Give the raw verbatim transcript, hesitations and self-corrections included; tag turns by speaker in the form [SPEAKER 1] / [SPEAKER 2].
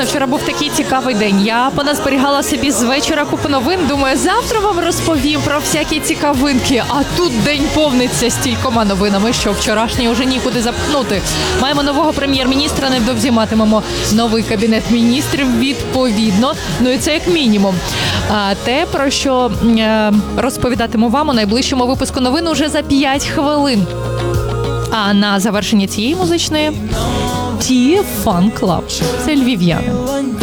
[SPEAKER 1] Чесно, вчора був такий цікавий день. Я поназберігала собі з вечора купу новин. Думаю, завтра вам розповім про всякі цікавинки. А тут день повниться стількома новинами, що вчорашній уже нікуди запхнути. Маємо нового прем'єр-міністра, невдовзі матимемо новий кабінет міністрів відповідно. Ну і це як мінімум. А те, про що е, розповідатиму вам у найближчому випуску новин уже за п'ять хвилин. А на завершення цієї музичної Ті Фан Клаб. Це львів'яни.